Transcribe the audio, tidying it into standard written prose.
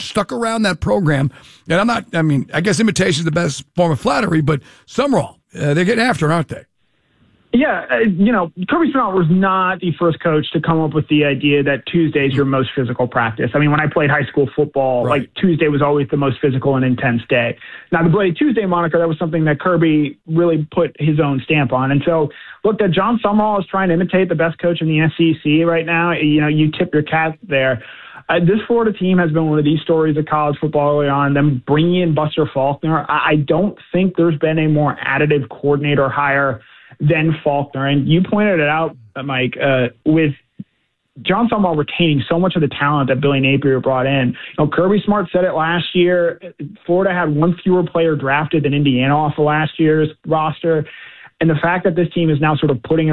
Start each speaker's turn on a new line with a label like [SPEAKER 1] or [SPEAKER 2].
[SPEAKER 1] stuck around that program. And I guess imitation is the best form of flattery, but Sumrall, they're getting after it, aren't they?
[SPEAKER 2] Yeah, Kirby Smart was not the first coach to come up with the idea that Tuesday is your most physical practice. I mean, when I played high school football,
[SPEAKER 1] right,
[SPEAKER 2] like Tuesday was always the most physical and intense day. Now, the Bloody Tuesday moniker, that was something that Kirby really put his own stamp on. And so, look, that John Sumrall is trying to imitate the best coach in the SEC right now. You tip your cap there. This Florida team has been one of these stories of college football early on. Them bringing in Buster Faulkner, I don't think there's been a more additive coordinator hire than Faulkner. And you pointed it out, Mike, with John Sumrall retaining so much of the talent that Billy Napier brought in. Kirby Smart said it last year. Florida had one fewer player drafted than Indiana off of last year's roster. And the fact that this team is now sort of putting